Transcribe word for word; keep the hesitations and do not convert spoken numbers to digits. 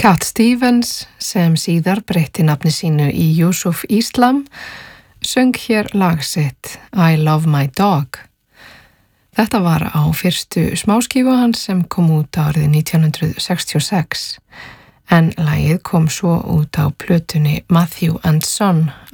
Cat Stevens, sem síðar breytti nafni sínu í Yusuf Islam, söng hér lag sitt I Love My Dog. Þetta var á fyrstu smáskífu hans sem kom út árið nítján hundruð sextíu og sex, en lagið kom svo út á plötunni Matthew and Son